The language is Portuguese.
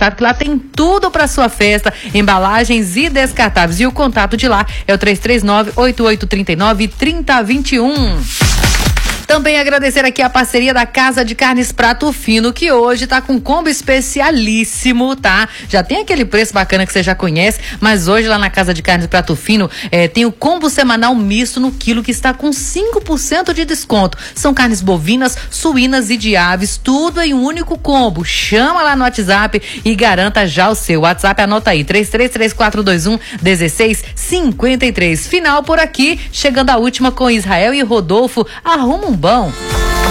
sabe que lá tem tudo para sua festa, embalagens e descartáveis. E o contato de lá é o 339-8839-3021. Também agradecer aqui a parceria da Casa de Carnes Prato Fino, que hoje tá com combo especialíssimo, tá? Já tem aquele preço bacana que você já conhece, mas hoje lá na Casa de Carnes Prato Fino tem o combo semanal misto no quilo, que está com 5% de desconto. São carnes bovinas, suínas e de aves, tudo em um único combo. Chama lá no WhatsApp e garanta já o seu. WhatsApp, anota aí, 333421-1653. Final por aqui, chegando a última com Israel e Rodolfo. Arruma um bom.